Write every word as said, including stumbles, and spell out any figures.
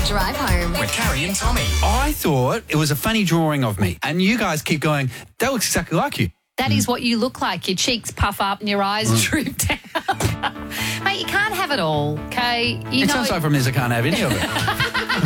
Drive home with Carrie and Tommy. I thought it was a funny drawing of me, and you guys keep going, that looks exactly like you. That is what you look like. Your cheeks puff up and your eyes Mm. droop down. Mate, you can't have it all, okay? You It know sounds like from this I can't have any of it.